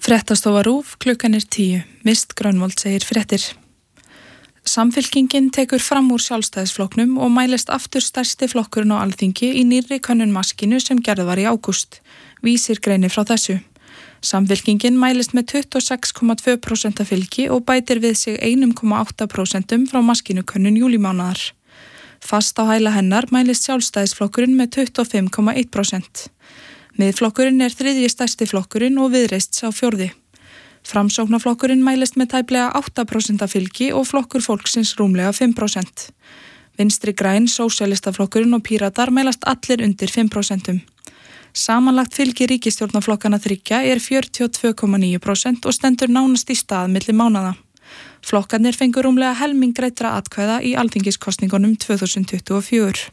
Fréttastofa RÚV, klukkan 10. Mist Grönvold segir fréttir. Samfylkingin tekur fram úr Sjálfstæðisflokknum og mælist aftur stærsti flokkurinn á Alþingi í nýrri könnun Maskínu sem gerð var í ágúst. Vísir greinir frá þessu. Samfylkingin mælist með 26,2% fylgi og bætir við sig 1,8% frá Maskínu könnun júlímánaðar. Fast á hæla hennar mælist Sjálfstæðisflokkurinn með 25,1%. Miðflokkurinn þriðji stærsti flokkurinn og Viðreist sá fjórði. Framsóknarflokkurinn mælist með tæplega 8% fylgi og flokkur fólksins rúmlega 5%. Vinstri græn, sósíalistaflokkurinn og Píratar mælast allir undir 5%. Samanlagt fylgi ríkisstjórnarflokkana þriggja 42,9% og stendur nánast í stað milli mánaða. Flokkarnir fengu rúmlega helming greiddra atkvæða í alþingiskosningunum 2024.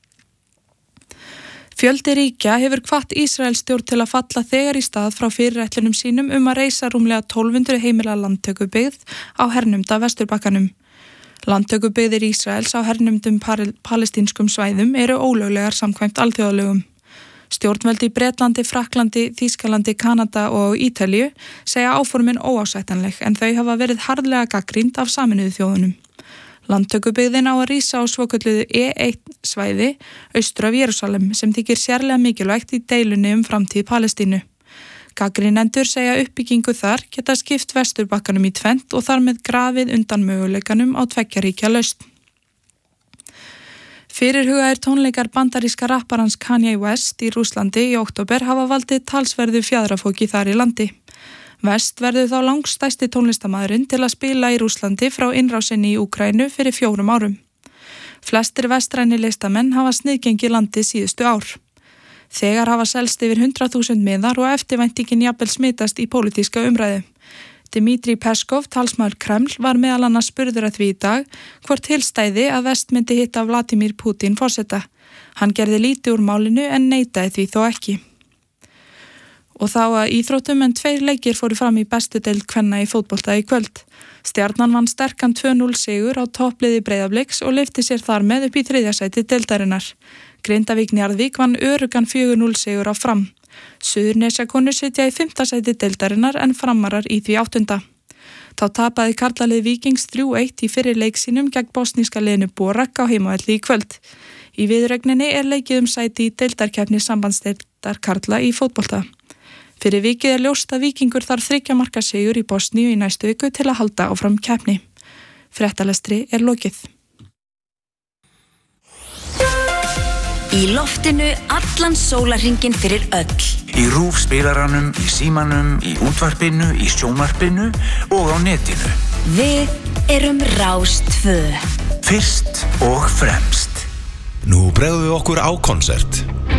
Fjöldi ríkja hefur hvatt Ísraelsstjórn til að falla þegar í stað frá fyrirætlunum sínum að reisa rúmlega 1200 heimila landtökubyggð á hernumda Vesturbakkanum. Landtökubyggðir Ísraels á hernumdum palestínskum svæðum eru ólöglegar samkvæmt alþjóðalögum. Stjórnvöld í Bretlandi, Frakklandi, Þýskalandi, Kanada og Ítalíu segja áformin óásættanleg en þau hafa verið harðlega gagnrýnd af Sameinuðu þjóðunum. Landtökubyggðin á að rísa á svokölluðu E1 svæði austur af Jerúsalem sem þykir sérlega mikilvægt í deilunni framtíð Palestínu. Gagnrýnendur segja uppbyggingu þar geta skipt Vesturbakkanum í tvennt og þar með grafið undan möguleikanum á tveggja ríkja lausn. Fyrirhugaðir tónleikar bandaríska rapparans Kanye West í Rússlandi í október hafa valdið talsverðu fjaðrafóki þar í landi. West verður þá langstærsti tónlistarmaðurinn til að spila í Rússlandi frá innrásinni í Úkraínu fyrir 4 árum. Flestir vestræni listamenn hafa sniðgengið landið síðustu ár. Þegar hafa selst yfir 100.000 miðar og eftirvæntingin jafnvel smitast í pólitíska umræðu. Dmitri Peskov, talsmaður Kreml, var meðal annars spurður að því í dag hvort tilstæði að West myndi hitta Vladimir Putin forseta. Hann gerði lítið úr málinu en neitaði því þó ekki. Og þá að íþróttum en 2 leikir fóru fram í bestu deild kvenna í fótbolta í kvöld. Stjarnan vann sterkan 2-0 sigur á toppliði Breiðabliks og lyfti sér þar með upp í 3. sæti deildarinnar. Grindavík Njarðvík vann öruggan 4-0 sigur á Fram. Suðurnesjakonur sitja í 5. sæti deildarinnar en Framarar í því 8. Þá tapaði karlalið Víkings 3-1 í fyrri leik sínum gegn bosníska liðinu Borak á heimavelli í kvöld. Í viðuregninni leikið sæti í deildarkeppni sambandsdeildar karla í fótbolta. Fyrir vikið ljóst að Víkingur þarf 3 marka sigur í Bosníu í næstu viku til að halda áfram keppni. Fréttalestri lokið. Í loftinu allan sólarhringinn fyrir öll. Í RÚV spilaranum, í símanum, í útvarpinu, í sjónvarpinu og á netinu. Við erum Rás 2. Fyrst og fremst. Nú bregðum við okkur á konsert.